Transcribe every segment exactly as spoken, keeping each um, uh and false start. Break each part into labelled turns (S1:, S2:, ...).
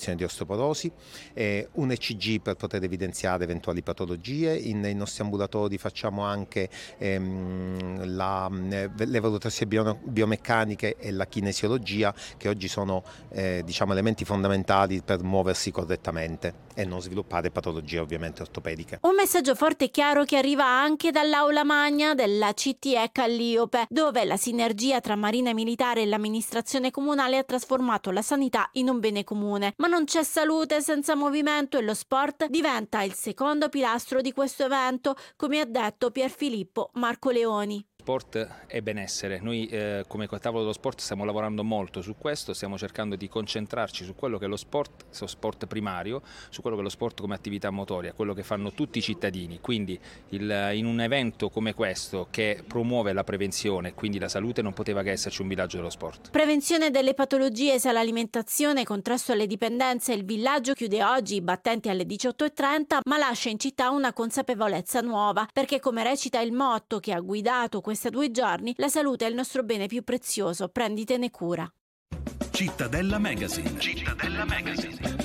S1: di osteoporosi, eh, un E C G per poter evidenziare eventuali patologie. In, nei nostri ambulatori facciamo anche ehm, la, le valutazioni bio, biomeccaniche e la kinesiologia, che oggi sono eh, diciamo, elementi fondamentali per muoversi correttamente e non sviluppare patologie ovviamente ortopediche.
S2: Un messaggio forte e chiaro che arriva anche dall'aula magna della C T E Calliope, dove la sinergia tra Marina Militare e l'amministrazione comunale ha trasformato la sanità in un bene comune. Ma non c'è salute senza movimento e lo sport diventa il secondo pilastro di questo evento, come ha detto Pierfilippo Marcoleoni.
S3: Sport e benessere. Noi eh, come tavolo dello sport stiamo lavorando molto su questo, stiamo cercando di concentrarci su quello che è lo sport, lo sport primario, su quello che è lo sport come attività motoria, quello che fanno tutti i cittadini. Quindi il, in un evento come questo che promuove la prevenzione, quindi la salute, non poteva che esserci un villaggio dello sport.
S2: Prevenzione delle patologie, sala alimentazione, contrasto alle dipendenze. Il villaggio chiude oggi i battenti alle diciotto e trenta, ma lascia in città una consapevolezza nuova, perché come recita il motto che ha guidato questi due giorni, la salute è il nostro bene più prezioso, prenditene cura.
S4: Cittadella Magazine. Cittadella Magazine.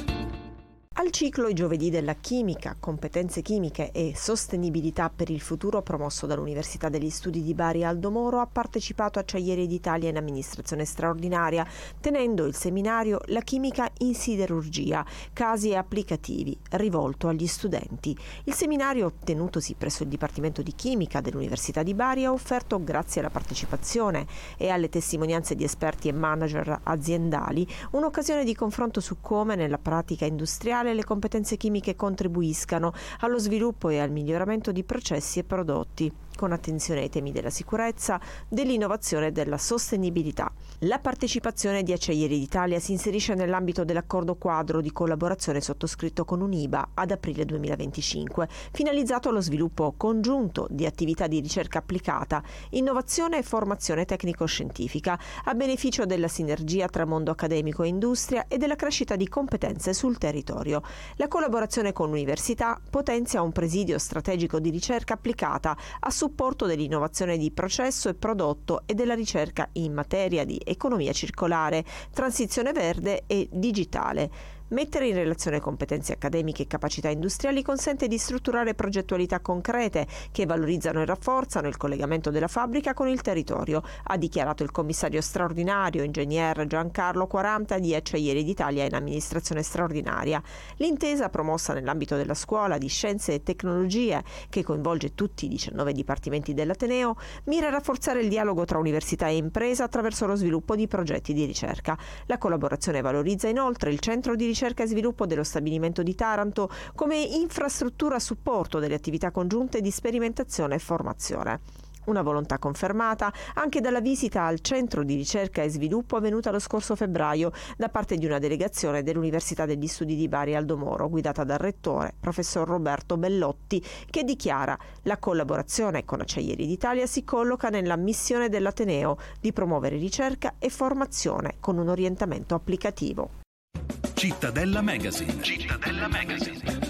S5: Al ciclo I giovedì della chimica, competenze chimiche e sostenibilità per il futuro, promosso dall'Università degli Studi di Bari Aldo Moro, ha partecipato Acciaierie d'Italia in amministrazione straordinaria, tenendo il seminario La chimica in siderurgia, casi e applicativi, rivolto agli studenti. Il seminario, tenutosi presso il Dipartimento di Chimica dell'Università di Bari, ha offerto, grazie alla partecipazione e alle testimonianze di esperti e manager aziendali, un'occasione di confronto su come nella pratica industriale le competenze chimiche contribuiscano allo sviluppo e al miglioramento di processi e prodotti, con attenzione ai temi della sicurezza, dell'innovazione e della sostenibilità. La partecipazione di Acciaierie d'Italia si inserisce nell'ambito dell'accordo quadro di collaborazione sottoscritto con Uniba ad aprile duemilaventicinque, finalizzato allo sviluppo congiunto di attività di ricerca applicata, innovazione e formazione tecnico-scientifica, a beneficio della sinergia tra mondo accademico e industria e della crescita di competenze sul territorio. La collaborazione con l'università potenzia un presidio strategico di ricerca applicata a supporto dell'innovazione di processo e prodotto e della ricerca in materia di economia circolare, transizione verde e digitale. Mettere in relazione competenze accademiche e capacità industriali consente di strutturare progettualità concrete che valorizzano e rafforzano il collegamento della fabbrica con il territorio, ha dichiarato il commissario straordinario, ingegner Giancarlo quaranta di Acciaierie d'Italia in amministrazione straordinaria. L'intesa, promossa nell'ambito della Scuola di Scienze e Tecnologie, che coinvolge tutti i diciannove dipartimenti dell'Ateneo, mira a rafforzare il dialogo tra università e impresa attraverso lo sviluppo di progetti di ricerca. La collaborazione valorizza inoltre il centro di ricerca ricerca e sviluppo dello stabilimento di Taranto come infrastruttura a supporto delle attività congiunte di sperimentazione e formazione. Una volontà confermata anche dalla visita al centro di ricerca e sviluppo avvenuta lo scorso febbraio da parte di una delegazione dell'Università degli Studi di Bari Aldo Moro, guidata dal rettore, professor Roberto Bellotti, che dichiara: la collaborazione con Acciaierie d'Italia si colloca nella missione dell'Ateneo di promuovere ricerca e formazione con un orientamento applicativo.
S4: Cittadella Magazine. Cittadella Magazine.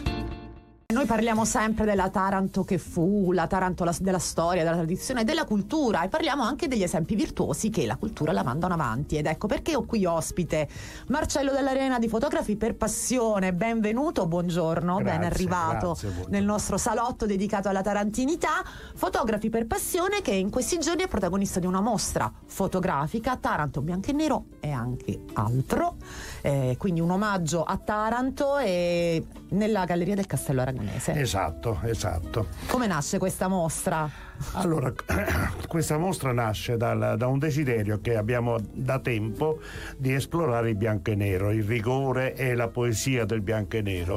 S6: Noi parliamo sempre della Taranto che fu, la Taranto della storia, della tradizione, della cultura, e parliamo anche degli esempi virtuosi che la cultura la mandano avanti. Ed ecco perché ho qui ospite Marcello Dell'Arena di Fotografi per Passione. Benvenuto, buongiorno,
S7: grazie,
S6: ben arrivato
S7: grazie,
S6: nel nostro salotto dedicato alla tarantinità. Fotografi per Passione, che in questi giorni è protagonista di una mostra fotografica, Taranto bianco e nero e anche altro, eh, quindi un omaggio a Taranto, e nella Galleria del Castello Aragonese.
S7: Esatto, esatto.
S6: Come nasce questa mostra?
S7: Allora, questa mostra nasce dal, da un desiderio che abbiamo da tempo di esplorare il bianco e nero, il rigore e la poesia del bianco e nero.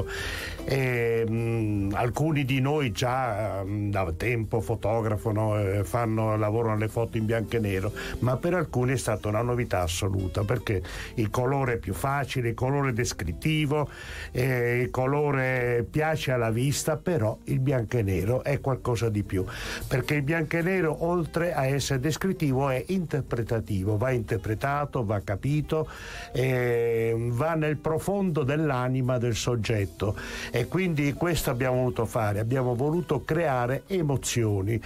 S7: E, mh, alcuni di noi già mh, da tempo fotografano, eh, fanno, lavorano le foto in bianco e nero, ma per alcuni è stata una novità assoluta, perché il colore è più facile, il colore descrittivo, eh, il colore piace alla vista, però il bianco e nero è qualcosa di più, perché il bianco e nero, oltre a essere descrittivo, è interpretativo, va interpretato, va capito, eh, va nel profondo dell'anima del soggetto, e quindi questo abbiamo voluto fare, abbiamo voluto creare emozioni.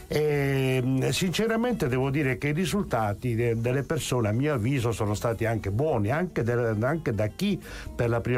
S7: E sinceramente devo dire che i risultati de- delle persone, a mio avviso, sono stati anche buoni, anche, de- anche da chi per la prima